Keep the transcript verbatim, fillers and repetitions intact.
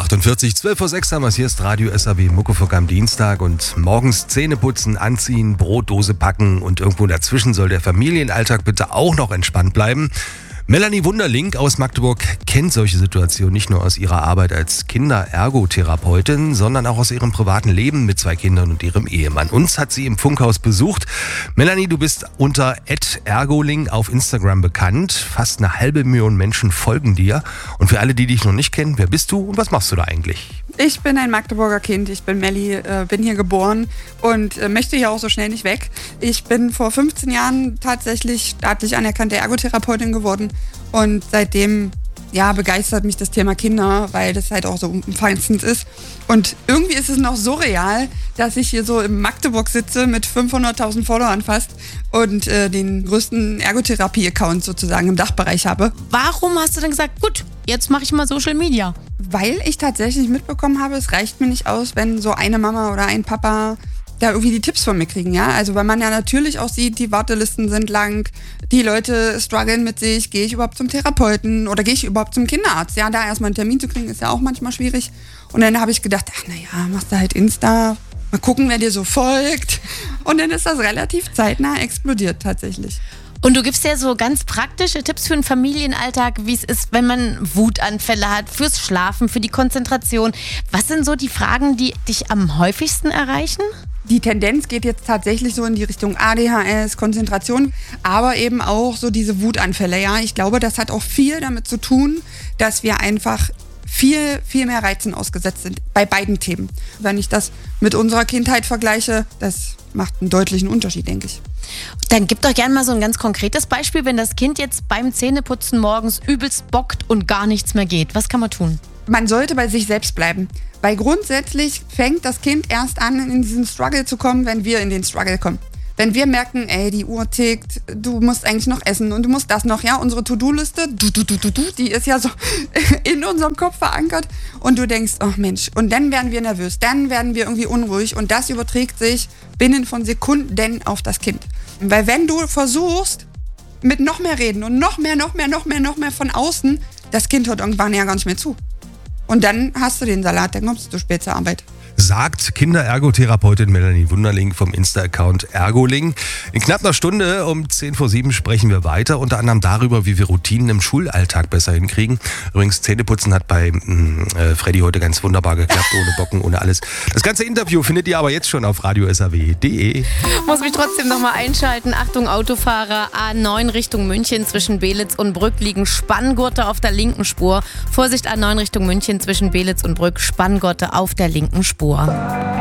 achtundvierzig, zwölf Uhr sechs haben wir es. Hier ist Radio S A W Muckefuck am Dienstag und morgens Zähne putzen, anziehen, Brotdose packen und irgendwo dazwischen soll der Familienalltag bitte auch noch entspannt bleiben. Melanie Wunderling aus Magdeburg kennt solche Situationen nicht nur aus ihrer Arbeit als Kinder-Ergotherapeutin, sondern auch aus ihrem privaten Leben mit zwei Kindern und ihrem Ehemann. Uns hat sie im Funkhaus besucht. Melanie, du bist unter at ergoling auf Instagram bekannt. Fast eine halbe Million Menschen folgen dir. Und für alle, die dich noch nicht kennen, wer bist du und was machst du da eigentlich? Ich bin ein Magdeburger Kind, ich bin Melli, äh, bin hier geboren und äh, möchte hier auch so schnell nicht weg. Ich bin vor fünfzehn Jahren tatsächlich staatlich anerkannte Ergotherapeutin geworden und seitdem ja, begeistert mich das Thema Kinder, weil das halt auch so umfassend ist. Und irgendwie ist es noch so real, dass ich hier so in Magdeburg sitze mit fünfhunderttausend Followern fast und äh, den größten Ergotherapie-Account sozusagen im Dachbereich habe. Warum hast du denn gesagt, gut, jetzt mache ich mal Social Media? Weil ich tatsächlich mitbekommen habe, es reicht mir nicht aus, wenn so eine Mama oder ein Papa da irgendwie die Tipps von mir kriegen, ja. Also weil man ja natürlich auch sieht, die Wartelisten sind lang, die Leute strugglen mit sich, gehe ich überhaupt zum Therapeuten oder gehe ich überhaupt zum Kinderarzt? Ja, da erstmal einen Termin zu kriegen, ist ja auch manchmal schwierig. Und dann habe ich gedacht, ach naja, machst du halt Insta, mal gucken, wer dir so folgt. Und dann ist das relativ zeitnah explodiert tatsächlich. Und du gibst ja so ganz praktische Tipps für den Familienalltag, wie es ist, wenn man Wutanfälle hat, fürs Schlafen, für die Konzentration. Was sind so die Fragen, die dich am häufigsten erreichen? Die Tendenz geht jetzt tatsächlich so in die Richtung A D H S, Konzentration, aber eben auch so diese Wutanfälle. Ja, ich glaube, das hat auch viel damit zu tun, dass wir einfach viel, viel mehr Reizen ausgesetzt sind bei beiden Themen. Wenn ich das mit unserer Kindheit vergleiche, das macht einen deutlichen Unterschied, denke ich. Dann gib doch gerne mal so ein ganz konkretes Beispiel, wenn das Kind jetzt beim Zähneputzen morgens übelst bockt und gar nichts mehr geht. Was kann man tun? Man sollte bei sich selbst bleiben, weil grundsätzlich fängt das Kind erst an, in diesen Struggle zu kommen, wenn wir in den Struggle kommen. Wenn wir merken, ey, die Uhr tickt, du musst eigentlich noch essen und du musst das noch, ja, unsere To-Do-Liste, du, du, du, du, du, die ist ja so in unserem Kopf verankert und du denkst, oh Mensch, und dann werden wir nervös, dann werden wir irgendwie unruhig und das überträgt sich binnen von Sekunden auf das Kind. Weil wenn du versuchst, mit noch mehr reden und noch mehr, noch mehr, noch mehr, noch mehr von außen, das Kind hört irgendwann ja gar nicht mehr zu. Und dann hast du den Salat, dann kommst du spät zur Arbeit. Sagt Kinder-Ergotherapeutin Melanie Wunderling vom Insta-Account Ergoling. In knapp einer Stunde um zehn vor sieben sprechen wir weiter, unter anderem darüber, wie wir Routinen im Schulalltag besser hinkriegen. Übrigens, Zähneputzen hat bei äh, Freddy heute ganz wunderbar geklappt, ohne Bocken, ohne alles. Das ganze Interview findet ihr aber jetzt schon auf radio s a w punkt d e. Muss mich trotzdem nochmal einschalten. Achtung, Autofahrer, A neun Richtung München zwischen Belitz und Brück liegen Spanngurte auf der linken Spur. Vorsicht, A neun Richtung München zwischen Belitz und Brück, Spanngurte auf der linken Spur.